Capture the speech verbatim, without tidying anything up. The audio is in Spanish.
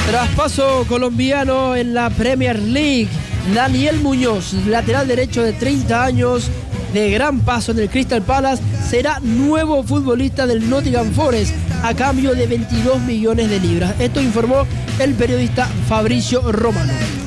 Traspaso colombiano en la Premier League. Daniel Muñoz, lateral derecho de treinta años, de gran paso en el Crystal Palace, será nuevo futbolista del Nottingham Forest a cambio de veintidós millones de libras. Esto informó el periodista Fabricio Romano.